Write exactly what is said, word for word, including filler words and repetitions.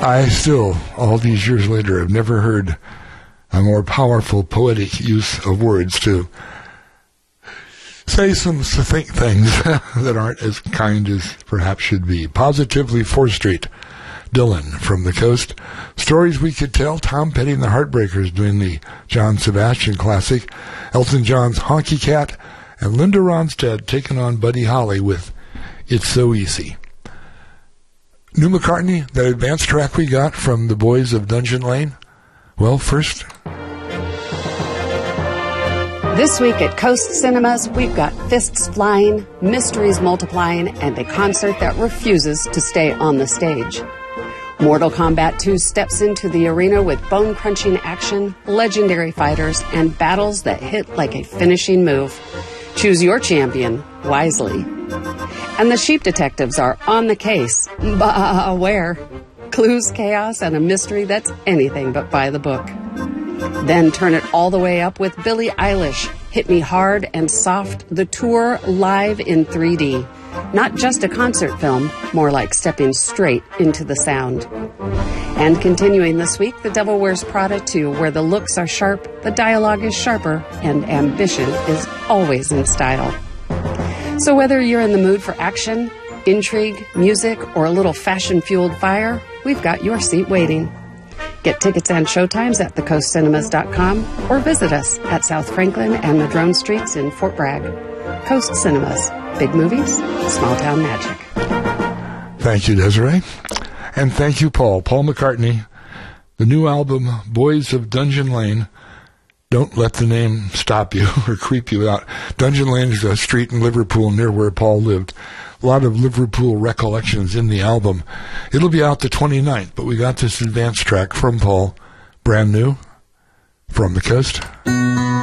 I still, all these years later, have never heard a more powerful poetic use of words to say some succinct things that aren't as kind as perhaps should be. Positively fourth Street. Dylan from the Coast. Stories we could tell. Tom Petty and the Heartbreakers doing the John Sebastian classic. Elton John's Honky Cat. And Linda Ronstadt taking on Buddy Holly with It's So Easy. New McCartney, that advanced track we got from the boys of Dungeon Lane. Well, first... This week at Coast Cinemas, we've got fists flying, mysteries multiplying, and a concert that refuses to stay on the stage. Mortal Kombat two steps into the arena with bone-crunching action, legendary fighters, and battles that hit like a finishing move. Choose your champion wisely. And the Sheep Detectives are on the case. Bah, where? Clues, chaos, and a mystery that's anything but by the book. Then turn it all the way up with Billie Eilish, Hit Me Hard and Soft, the tour live in three D. Not just a concert film, more like stepping straight into the sound. And continuing this week, The Devil Wears Prada two, where the looks are sharp, the dialogue is sharper, and ambition is always in style. So whether you're in the mood for action, intrigue, music, or a little fashion-fueled fire, we've got your seat waiting. Get tickets and showtimes at the coast cinemas dot com or visit us at South Franklin and Madrone Streets in Fort Bragg. Coast Cinemas. Big movies, small town magic. Thank you, Desiree. And thank you, Paul. Paul McCartney. The new album, Boys of Dungeon Lane. Don't let the name stop you or creep you out. Dungeon Lane is a street in Liverpool near where Paul lived. A lot of Liverpool recollections in the album. It'll be out the twenty-ninth, but we got this advanced track from Paul, brand new, from the Coast.